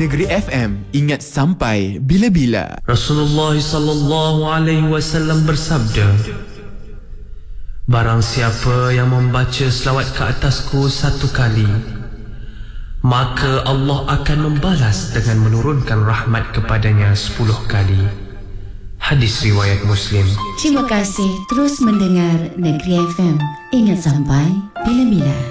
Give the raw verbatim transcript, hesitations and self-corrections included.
Negeri F M, ingat sampai bila-bila. Rasulullah sallallahu alaihi wasallam bersabda, barang siapa yang membaca selawat ke atasku satu kali, maka Allah akan membalas dengan menurunkan rahmat kepadanya sepuluh kali. Hadis riwayat Muslim. Terima kasih terus mendengar Negeri F M. Ingat sampai bila-bila.